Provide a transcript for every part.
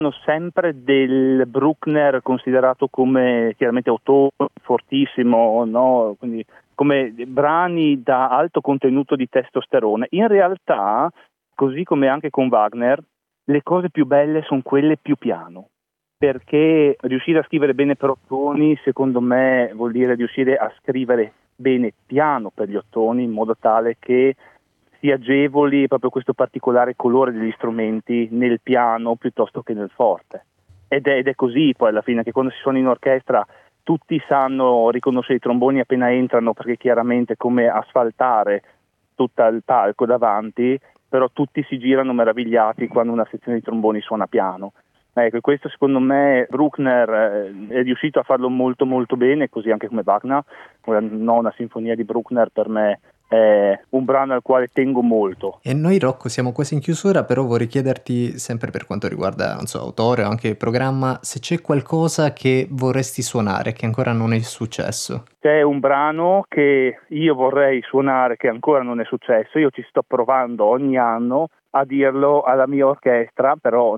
sempre del Bruckner, considerato come chiaramente autore fortissimo, no? Quindi come brani da alto contenuto di testosterone. In realtà, così come anche con Wagner, le cose più belle sono quelle più piano, perché riuscire a scrivere bene per ottoni, secondo me, vuol dire riuscire a scrivere bene piano per gli ottoni, in modo tale che si agevoli proprio questo particolare colore degli strumenti nel piano piuttosto che nel forte. Ed è così poi alla fine, che quando si suona in orchestra tutti sanno riconoscere i tromboni appena entrano, perché chiaramente è come asfaltare tutto il palco davanti, però tutti si girano meravigliati quando una sezione di tromboni suona piano. Ecco, questo secondo me Bruckner è riuscito a farlo molto molto bene, così anche come Wagner. La nona sinfonia di Bruckner per me è un brano al quale tengo molto. E noi, Rocco, siamo quasi in chiusura, però vorrei chiederti, sempre per quanto riguarda, non so, autore o anche programma, se c'è qualcosa che vorresti suonare che ancora non è successo. C'è un brano che io vorrei suonare che ancora non è successo, io ci sto provando ogni anno a dirlo alla mia orchestra, però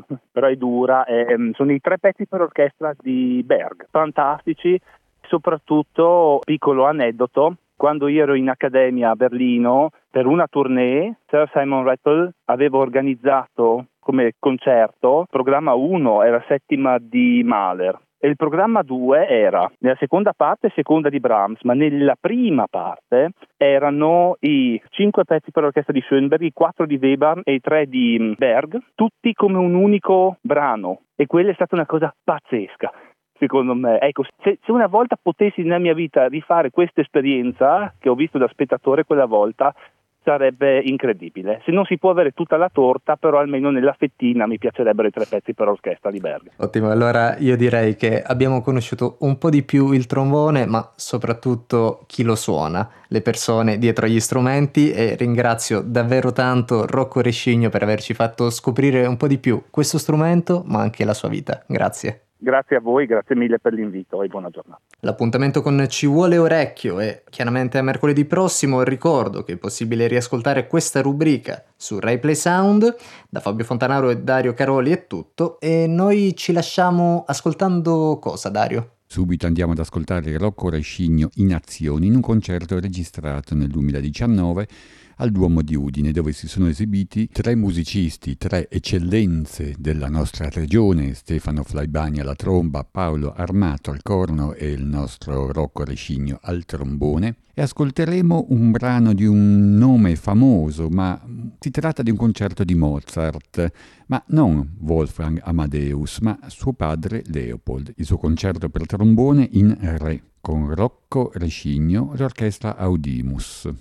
è dura, sono i 3 pezzi per orchestra di Berg, fantastici. Soprattutto, piccolo aneddoto, quando io ero in accademia a Berlino per una tournée, Sir Simon Rattle aveva organizzato come concerto, programma 1 era settima di Mahler e il programma 2 era nella seconda parte seconda di Brahms, ma nella prima parte erano i 5 pezzi per orchestra di Schoenberg, i 4 di Weber e i 3 di Berg, tutti come un unico brano, e quella è stata una cosa pazzesca. Secondo me, ecco, se una volta potessi nella mia vita rifare questa esperienza che ho visto da spettatore quella volta, sarebbe incredibile. Se non si può avere tutta la torta, però almeno nella fettina mi piacerebbero i 3 pezzi per orchestra di Berg. Ottimo, allora io direi che abbiamo conosciuto un po' di più il trombone, ma soprattutto chi lo suona, le persone dietro agli strumenti, e ringrazio davvero tanto Rocco Rescigno per averci fatto scoprire un po' di più questo strumento, ma anche la sua vita. Grazie. Grazie a voi, grazie mille per l'invito e buona giornata. L'appuntamento con Ci vuole orecchio è chiaramente a mercoledì prossimo. Ricordo che è possibile riascoltare questa rubrica su Rai Play Sound. Da Fabio Fontanaro e Dario Caroli è tutto, e noi ci lasciamo ascoltando cosa, Dario? Subito andiamo ad ascoltare Rocco Rescigno in azione in un concerto registrato nel 2019 al Duomo di Udine, dove si sono esibiti 3 musicisti, 3 eccellenze della nostra regione: Stefano Flaibani alla tromba, Paolo Armato al corno e il nostro Rocco Rescigno al trombone. E ascolteremo un brano di un nome famoso, ma si tratta di un concerto di Mozart, ma non Wolfgang Amadeus, ma suo padre Leopold, il suo concerto per trombone in re, con Rocco Rescigno, l'orchestra Audimus.